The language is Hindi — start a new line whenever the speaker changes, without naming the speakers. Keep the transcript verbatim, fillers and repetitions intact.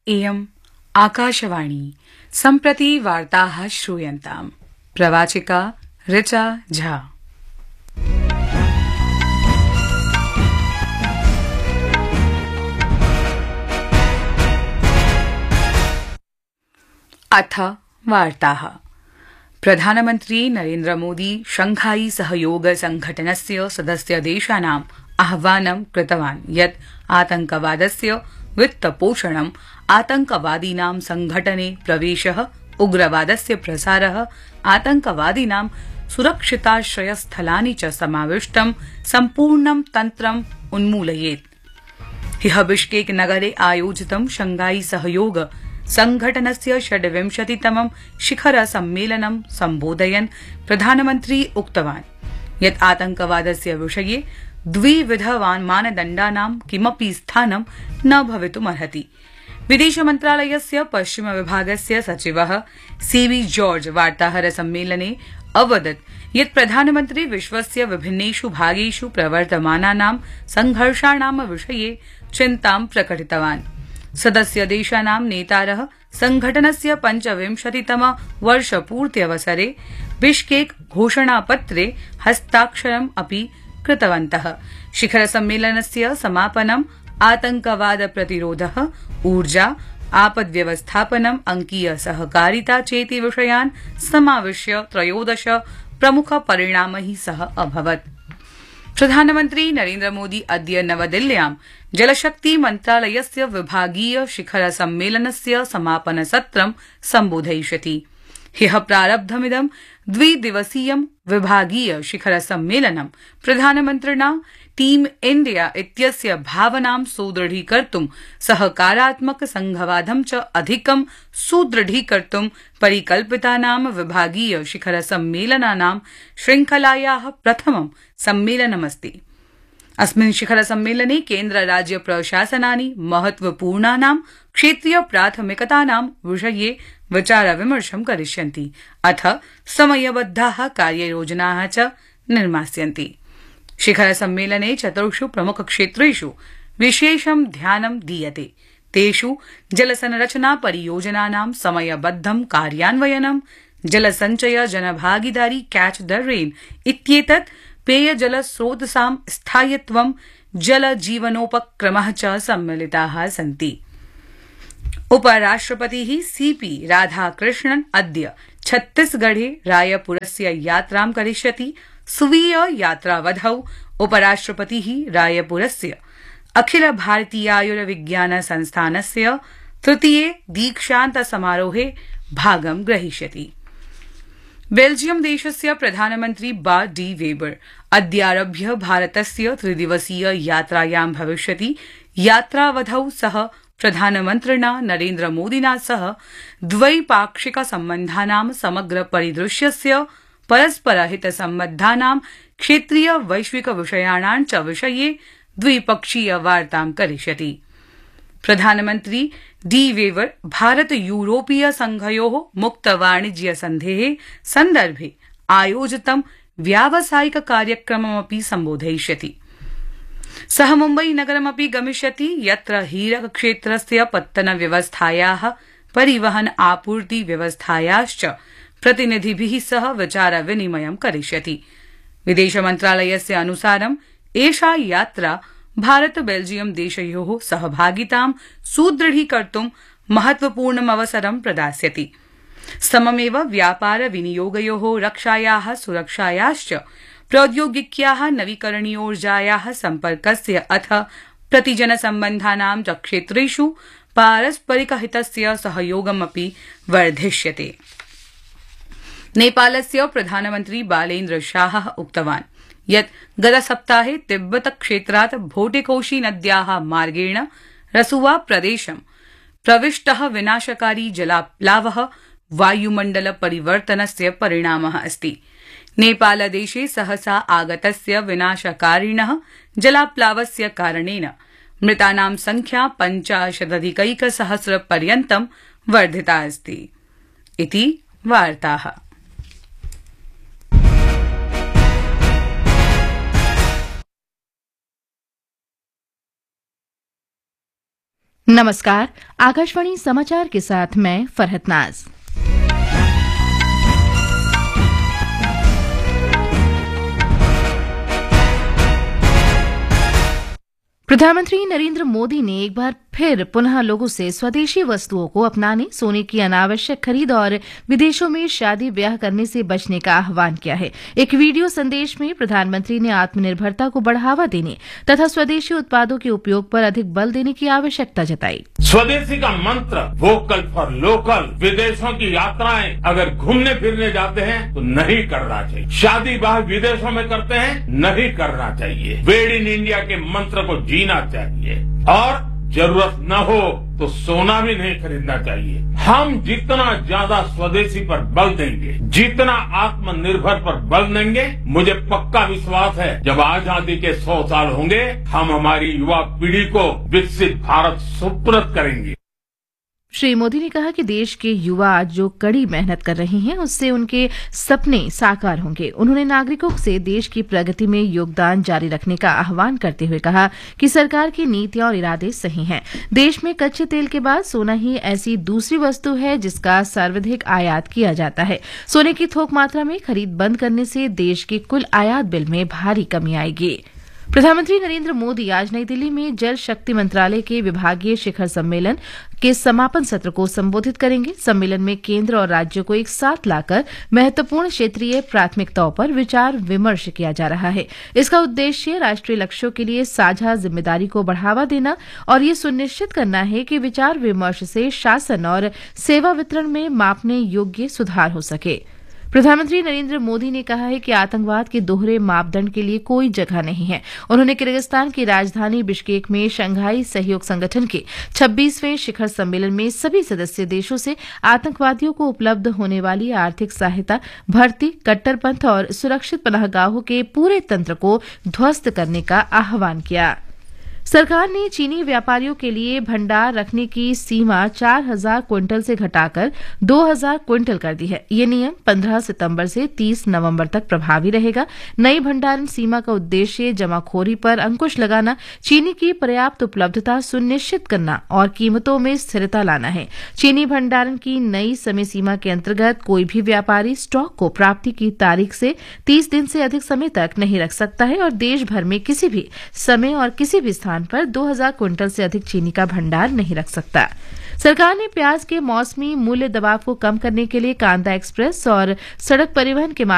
इयम् आकाशवाणी सम्प्रति वार्ताः श्रूयन्ताम्। प्रवाचिका ऋचा झा। अथ वार्ताः। प्रधानमन्त्री नरेन्द्र मोदी शंघाई सहयोग संघटनस्य सदस्यदेशानाम् आह्वानं कृतवान् यत् आतंकवादस्य वित्तपोषणम्, आतंकवादीनां संघटने प्रवेशः, उग्रवादस्य प्रसारः, आतंकवादीनां सुरक्षिताश्रयस्थलानि च समाविष्टं सम्पूर्णं तन्त्रम् उन्मूलयेत्। ह्यः बिश्केक नगरे आयोजितं शंघाई सहयोग संघटनस्य षड्विंशतितमं शिखर सम्मेलनं सम्बोधयन् प्रधानमन्त्री उक्तवान् यत् आतंकवादस्य विषये द्विविध मानदण्डानां किमपि स्थानं न भवितुमर्हति। विदेश मन्त्रालयस्य पश्चिम विभागस्य सचिवः सीवी जॉर्ज वार्ताहर सम्मेलने अवदत् यत् प्रधानमन्त्री विश्वस्य विभिन्नेषु भागेषु प्रवर्तमानानां संघर्षाणां विषये चिन्तां प्रकटितवान्। सदस्य देशानां नेतारः संघटनस्य पञ्चविंशतितम वर्षपूर्त्यवसरे बिश्केक घोषणापत्रे हस्ताक्षरम् अपि कृतवन्तः। शिखर सम्मेलनस्य समापनम् आतंकवाद प्रतिरोधः, ऊर्जा, आपद्व्यवस्थापनम्, अंकीय सहकारिता चेति विषयान् समाविश्य त्रयोदश प्रमुख परिणामैः सह अभवत्। प्रधानमन्त्री नरेन्द्र मोदी अद्य नवदिल्ल्यां जलशक्ति मन्त्रालयस्य विभागीय शिखर सम्मेलनस्य समापनसत्रं सम्बोधयिष्यति। ह्यः प्रारब्धमिदं द्विदिवसीयं विभागीय शिखर सम्मेलनं प्रधानमन्त्रिणा टीम इण्डिया इत्यस्य भावनां सुदृढीकर्तुं, सहकारात्मक संघवादं च अधिकं सुदृढीकर्तुं परिकल्पितानां विभागीय शिखर सम्मेलनानां श्रृंखलायाः प्रथमं सम्मेलनमस्ति। अस्मिन् शिखर सम्मेलने केन्द्र राज्य प्रशासनानि महत्वपूर्णानां क्षेत्रीय प्राथमिकतानां विषये विचार विमर्शं करिष्यन्ति, अथ समयबद्धाः कार्ययोजनाः च निर्मास्यन्ति। शिखर सम्मेलने चतुर्षु प्रमुख क्षेत्रेषु विशेषं ध्यानं दीयते। तेषु जलसंरचना परियोजनानां समयबद्धं कार्यान्वयनं, जलसञ्चय जनभागीदारी कैच द रेन इत्येतत्, पेयजल स्रोतसां स्थायित्वं, जल जीवनोपक्रमः च सम्मिलिताः सन्ति। उपराष्ट्रपतिः सीपी राधाकृष्णन् अद्य छत्तीसगढ़े रायपुरस्य यात्रां करिष्यति। स्वीय यात्रावधौ उपराष्ट्रपतिः रायपुरस्य अखिल भारतीयायुर्विज्ञान संस्थानस्य तृतीये दीक्षान्त समारोहे भागं ग्रहीष्यति। बेल्जियम देशस्य प्रधानमन्त्री बार्ट डी वेबर अद्यारभ्य भारतस्य त्रिदिवसीय यात्रायां भविष्यति। यात्रावधौ सः प्रधानमन्त्रिणा नरेन्द्र मोदिना सह द्वैपाक्षिक सम्बन्धानां समग्र परिदृश्यस्य, परस्परहितसम्बद्धानां क्षेत्रीय वैश्विक विषयाणां च विषये द्विपक्षीय वार्तां करिष्यति। प्रधानमन्त्री डी वेवर भारत यूरोपीय संघयोः मुक्त वाणिज्य सन्धेः सन्दर्भे आयोजितं व्यावसायिक कार्यक्रममपि सम्बोधयिष्यति। सः मुम्बई नगरमपि गमिष्यति, यत्र हीरक क्षेत्रस्य पत्तन व्यवस्थायाः, परिवहन आपूर्ति व्यवस्थायाश्च प्रतिनिधिभिः सह विचार विनिमयं करिष्यति। विदेश मन्त्रालयस्य अनुसारम् एषा यात्रा भारत बेल्जियम देशयोः सहभागितां सुदृढीकर्तुं महत्वपूर्णम् अवसरं प्रदास्यति। सममेव व्यापार विनियोगयोः, रक्षायाः, सुरक्षायाश्च, प्रौद्योगिक्याः, नवीकरणीयोर्जायाः, सम्पर्कस्य अथ प्रतिजनसम्बन्धानां च क्षेत्रेषु पारस्परिकहितस्य सहयोगमपि वर्धिष्यते। नेपालस्य प्रधानमन्त्री बालेन्द्र शाहः उक्तवान् यत् गतसप्ताहे तिब्बत क्षेत्रात् भोटेकोशी नद्याः मार्गेण रसुवा प्रदेशं प्रविष्टः विनाशकारी जलाप्लावः वायुमण्डल परिवर्तनस्य परिणामः अस्ति। नेपालदेशे सहसा आगतस्य विनाशकारिणः जलाप्लावस्य कारणेन मृतानां संख्या पञ्चाशदधिकैकसहस्र पर्यन्तं वर्धिता अस्ति। इति वार्ताः।
नमस्कार, आकाशवाणी समाचार के साथ मैं फरहत नाज। प्रधानमंत्री नरेंद्र मोदी ने एक बार फिर पुनः लोगों से स्वदेशी वस्तुओं को अपनाने, सोने की अनावश्यक खरीद और विदेशों में शादी ब्याह करने से बचने का आह्वान किया है। एक वीडियो संदेश में प्रधानमंत्री ने आत्मनिर्भरता को बढ़ावा देने तथा स्वदेशी उत्पादों के उपयोग पर अधिक बल देने की आवश्यकता जताई।
स्वदेशी का मंत्र वोकल फॉर लोकल, विदेशों की यात्राएं अगर घूमने फिरने जाते हैं तो नहीं करना चाहिए। शादी ब्याह विदेशों में करते हैं, नहीं करना चाहिए। मेड इन इंडिया के मंत्र को जीना चाहिए और जरूरत न हो तो सोना भी नहीं खरीदना चाहिए। हम जितना ज्यादा स्वदेशी पर बल देंगे, जितना आत्मनिर्भर पर बल देंगे, मुझे पक्का विश्वास है जब आजादी के सौ साल होंगे, हम हमारी युवा पीढ़ी को विकसित भारत सुपुर्द करेंगे।
श्री मोदी ने कहा कि देश के युवा आज जो कड़ी मेहनत कर रहे हैं, उससे उनके सपने साकार होंगे। उन्होंने नागरिकों से देश की प्रगति में योगदान जारी रखने का आह्वान करते हुए कहा कि सरकार की नीतियां और इरादे सही हैं। देश में कच्चे तेल के बाद सोना ही ऐसी दूसरी वस्तु है जिसका सर्वाधिक आयात किया जाता है। सोने की थोक मात्रा में खरीद बंद करने से देश के कुल आयात बिल में भारी कमी आएगी। प्रधानमंत्री नरेंद्र मोदी आज नई दिल्ली में जल शक्ति मंत्रालय के विभागीय शिखर सम्मेलन के समापन सत्र को संबोधित करेंगे। सम्मेलन में केंद्र और राज्यों को एक साथ लाकर महत्वपूर्ण क्षेत्रीय प्राथमिकताओं पर विचार विमर्श किया जा रहा है। इसका उद्देश्य राष्ट्रीय लक्ष्यों के लिए साझा जिम्मेदारी को बढ़ावा देना और ये सुनिश्चित करना है कि विचार विमर्श से शासन और सेवा वितरण में मापने योग्य सुधार हो सके। प्रधानमंत्री नरेंद्र मोदी ने कहा है कि आतंकवाद के दोहरे मापदंड के लिए कोई जगह नहीं है। उन्होंने किर्गिस्तान की राजधानी बिश्केक में शंघाई सहयोग संगठन के छब्बीसवें शिखर सम्मेलन में सभी सदस्य देशों से आतंकवादियों को उपलब्ध होने वाली आर्थिक सहायता, भर्ती, कट्टरपंथ और सुरक्षित पनाहगाहों के पूरे तंत्र को ध्वस्त करने का आह्वान किया। सरकार ने चीनी व्यापारियों के लिए भंडार रखने की सीमा चार हजार क्विंटल से घटाकर दो हजार क्विंटल कर दी है। ये नियम पंद्रह सितंबर से तीस नवंबर तक प्रभावी रहेगा। नई भंडारण सीमा का उद्देश्य जमाखोरी पर अंकुश लगाना, चीनी की पर्याप्त उपलब्धता सुनिश्चित करना और कीमतों में स्थिरता लाना है। चीनी भंडारण की नई समय सीमा के अंतर्गत कोई भी व्यापारी स्टॉक को प्राप्ति की तारीख से तीस दिन से अधिक समय तक नहीं रख सकता है और देश भर में किसी भी समय और किसी भी स्थान पर दो हजार क्विंटल से अधिक चीनी का भंडार नहीं रख सकता। सरकार ने प्याज के मौसमी मूल्य दबाव को कम करने के लिए कांदा एक्सप्रेस और सड़क परिवहन के